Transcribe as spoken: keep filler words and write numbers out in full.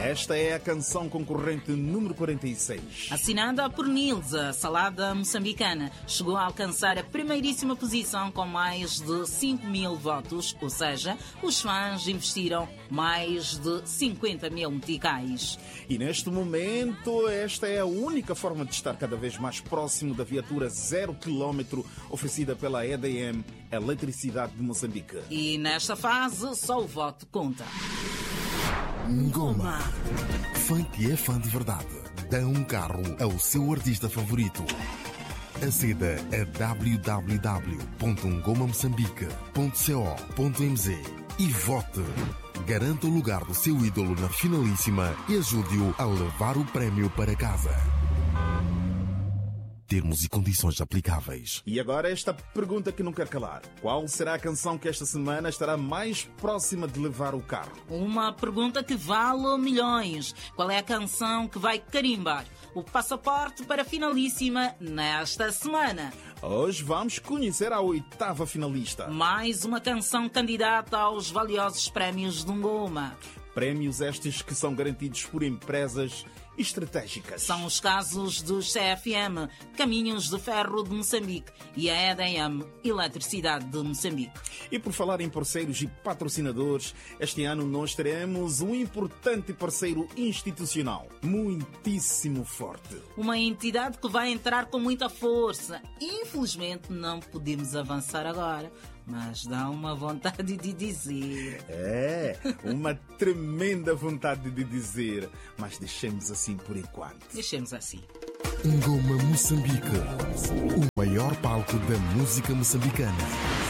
Esta é a canção concorrente número quarenta e seis. Assinada por Nilza, Salada Moçambicana, chegou a alcançar a primeiríssima posição com mais de cinco mil votos, ou seja, os fãs investiram mais de cinquenta mil meticais. E neste momento, esta é a única forma de estar cada vez mais próximo da viatura zero quilômetro oferecida pela E D M, Eletricidade de Moçambique. E nesta fase, só o voto conta. Ngoma. Fã que é fã de verdade. Dá um carro ao seu artista favorito. Aceda a w w w ponto ngoma moçambique ponto co ponto m z e vote. Garanta o lugar do seu ídolo na finalíssima e ajude-o a levar o prémio para casa. Termos e condições aplicáveis. E agora esta pergunta que não quer calar. Qual será a canção que esta semana estará mais próxima de levar o carro? Uma pergunta que vale milhões. Qual é a canção que vai carimbar o passaporte para a finalíssima nesta semana? Hoje vamos conhecer a oitava finalista. Mais uma canção candidata aos valiosos prémios de Ngoma. Prémios estes que são garantidos por empresas estratégicas. São os casos dos C F M, Caminhos de Ferro de Moçambique, e a E D M, Eletricidade de Moçambique. E por falar em parceiros e patrocinadores, este ano nós teremos um importante parceiro institucional, muitíssimo forte. Uma entidade que vai entrar com muita força. Infelizmente não podemos avançar agora, mas dá uma vontade de dizer. É, uma tremenda vontade de dizer, mas deixemos assim por enquanto. Deixemos assim. Ngoma Moçambique, o maior palco da música moçambicana.